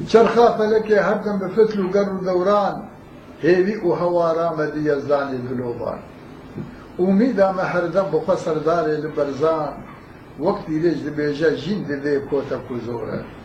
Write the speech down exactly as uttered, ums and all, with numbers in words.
چرخا فەلەکێ هەردەم بە فتل و گەڕ و دەوران هێوی و هەوارامە دیەزدانی دلۆبان ئومیدامە هەردەم بخوا سەردارێ لە بەرزان وەک دیرێژ دەبێژە ژین دەدێ کۆتە کوزۆرە